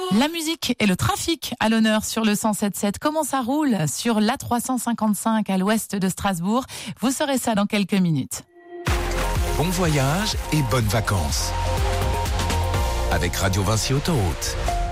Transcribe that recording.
La musique et le trafic à l'honneur sur le 107.7. Comment ça roule sur l'A355 à l'ouest de Strasbourg? Vous saurez ça dans quelques minutes. Bon voyage et bonnes vacances avec Radio Vinci Autoroute.